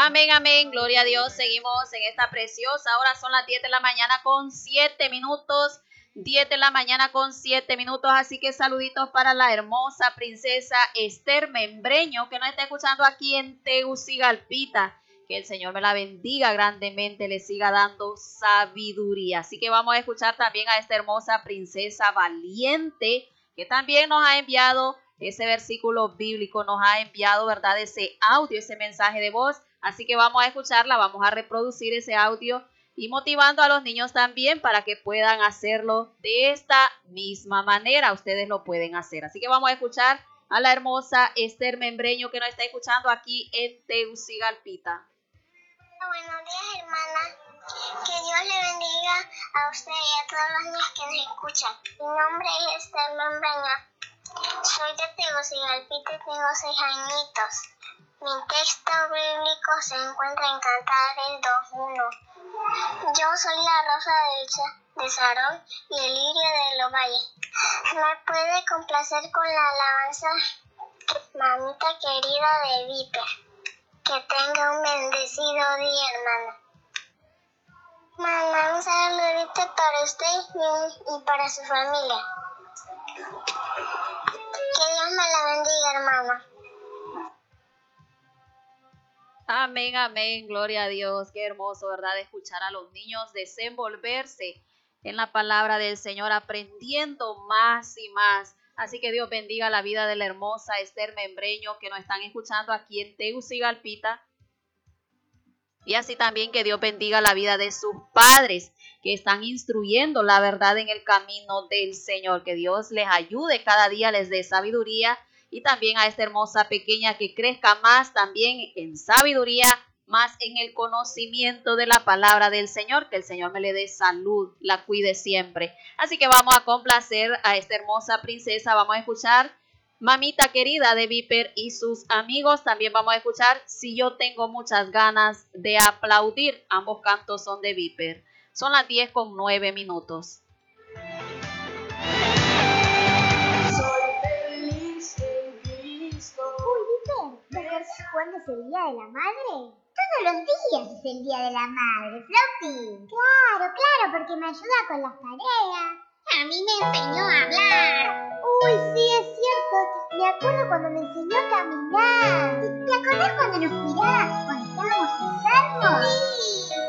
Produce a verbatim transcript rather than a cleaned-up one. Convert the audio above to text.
Amén, amén, gloria a Dios. Seguimos en esta preciosa hora. Son las diez de la mañana con siete minutos. diez de la mañana con siete minutos. Así que saluditos para la hermosa princesa Esther Membreño, que nos está escuchando aquí en Tegucigalpita. Que el Señor me la bendiga grandemente, le siga dando sabiduría. Así que vamos a escuchar también a esta hermosa princesa valiente, que también nos ha enviado ese versículo bíblico, nos ha enviado, ¿verdad?, ese audio, ese mensaje de voz. Así que vamos a escucharla, vamos a reproducir ese audio y motivando a los niños también para que puedan hacerlo de esta misma manera. Ustedes lo pueden hacer. Así que vamos a escuchar a la hermosa Esther Membreño, que nos está escuchando aquí en Tegucigalpita. Buenos días, hermana. Que Dios le bendiga a usted y a todos los niños que nos escuchan. Mi nombre es Esther Membreño. Soy de Tegucigalpita y tengo seis añitos. Mi texto bíblico se encuentra en Cantares dos uno. Yo soy la rosa de, de Sarón y el lirio de los valles. Me puede complacer con la alabanza, mamita querida de Viper. Que tenga un bendecido día, hermana. Mamá, un saludito para usted y, y para su familia. Que Dios me la bendiga, hermana. Amén, amén, gloria a Dios. Qué hermoso, ¿verdad?, escuchar a los niños desenvolverse en la palabra del Señor, aprendiendo más y más. Así que Dios bendiga la vida de la hermosa Esther Membreño, que nos están escuchando aquí en Tegucigalpita. Y así también que Dios bendiga la vida de sus padres, que están instruyendo la verdad en el camino del Señor. Que Dios les ayude cada día, les dé sabiduría. Y también a esta hermosa pequeña que crezca más también en sabiduría, más en el conocimiento de la palabra del Señor. Que el Señor me le dé salud, la cuide siempre. Así que vamos a complacer a esta hermosa princesa. Vamos a escuchar Mamita Querida de Viper y sus amigos. También vamos a escuchar Si yo tengo muchas ganas de aplaudir. Ambos cantos son de Viper. Son las diez con nueve minutos. ¿Cuándo es el Día de la Madre? Todos los días es el Día de la Madre, Floppy. Claro, claro, porque me ayuda con las tareas. A mí me enseñó a hablar. Uy, sí, es cierto. Me acuerdo cuando me enseñó a caminar. ¿Te acordás cuando nos cuidaba cuando estábamos enfermos? Sí.